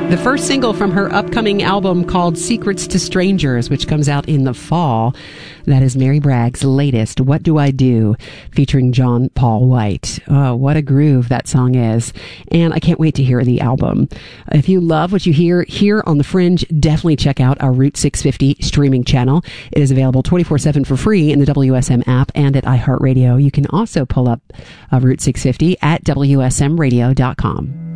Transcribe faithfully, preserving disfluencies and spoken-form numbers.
The first single from her upcoming album called Secrets to Strangers, which comes out in the fall. That is Mary Bragg's latest, What Do I Do, featuring John Paul White. Oh, what a groove that song is. And I can't wait to hear the album. If you love what you hear here on The Fringe, definitely check out our Route six fifty streaming channel. It is available twenty-four seven for free in the W S M app and at iHeartRadio. You can also pull up uh, Route six fifty at W S M radio dot com.